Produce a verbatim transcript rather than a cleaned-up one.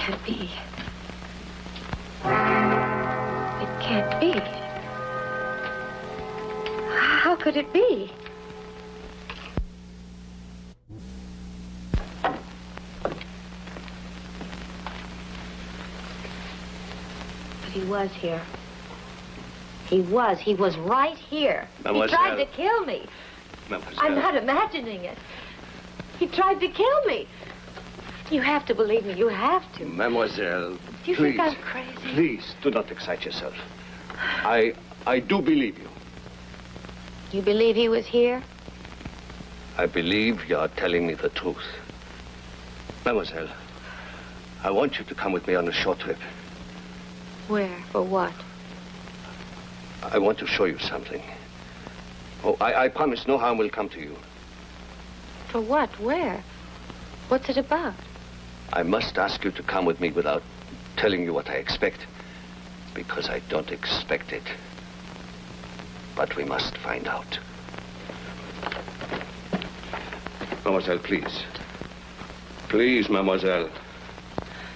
can't be. It can't be. How could it be? But he was here. He was. He was right here. Mademoiselle. He tried to kill me. Mademoiselle. I'm not imagining it. He tried to kill me. You have to believe me. You have to. Mademoiselle, Do you please, think I'm crazy? Please, do not excite yourself. I, I do believe you. You believe he was here? I believe you are telling me the truth. Mademoiselle, I want you to come with me on a short trip. Where? For what? I want to show you something. Oh, I, I promise no harm will come to you. For what? Where? What's it about? I must ask you to come with me without telling you what I expect, because I don't expect it. But we must find out. Mademoiselle, please. Please, mademoiselle.